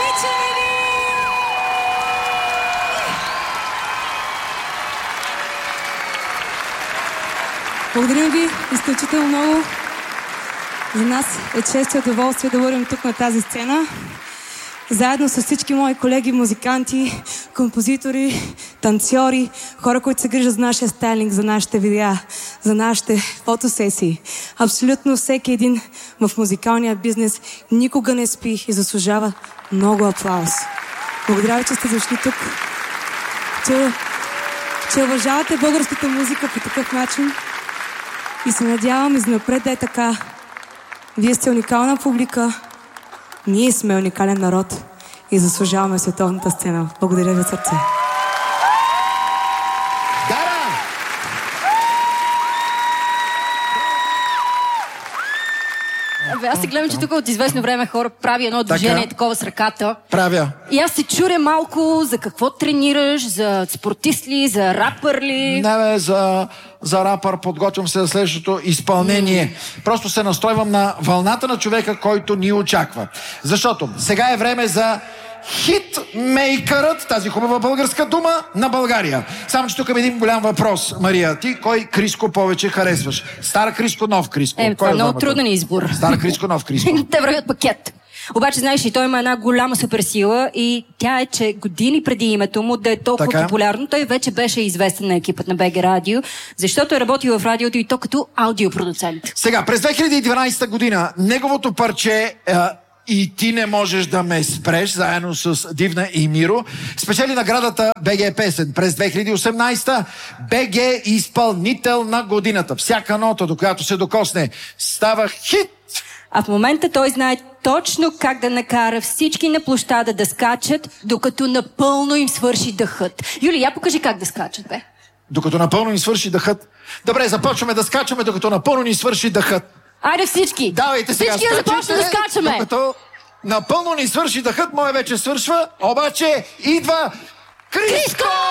Обичаме ви! Благодарим ви изключително много. За нас е чест и удоволствие да бъдем тук на тази сцена. Заедно с всички мои колеги, музиканти, композитори, танцори, хора, които се грижат за нашия стайлинг, за нашите видеа, за нашите фотосесии. Абсолютно всеки един в музикалния бизнес никога не спи и заслужава много аплауз. Благодаря ви, че сте дошли тук, че уважавате българската музика по такъв начин и се надявам и занапред да е така. Вие сте уникална публика, ние сме уникален народ и заслужаваме световната сцена. Благодаря ви от сърце. Аз се гледам, че тук от известно време хора прави едно движение такова с ръката. Правя. И аз се чуря малко за какво тренираш, за спортист ли, за рапър ли? Не бе, за рапър подготвям се за следващото изпълнение. Просто се настройвам на вълната на човека, който ни очаква. Защото сега е време за хитмейкърът, тази хубава българска дума на България. Само че тук е един голям въпрос, Мария. Ти кой Криско повече харесваш? Стар Криско, нов Криско? Това е много труден избор. Стар Криско, нов Криско. Те вървят пакет. Обаче, знаеш ли, той има една голяма суперсила и тя е, че години преди името му да е толкова популярно, той вече беше известен на екипът на БГ Радио, защото е работил в радиото и то като аудиопродуцент. Сега, през 2012 година неговото парче "И ти не можеш да ме спреш", заедно с Дивна и Миро, спечели наградата БГ Песен. През 2018 БГ изпълнител на годината. Всяка нота, до която се докосне, става хит. А в момента той знае точно как да накара всички на площада да скачат, докато напълно им свърши дъхът. Юли, я покажи как да скачат, бе. Докато напълно им свърши дъхът. Добре, започваме да скачаме, докато напълно ни свърши дъхът. Айде всички! Давайте сега, всички да започнем да скачаме! Докато напълно ни свърши дъхът, моя вече свършва, обаче идва Криско!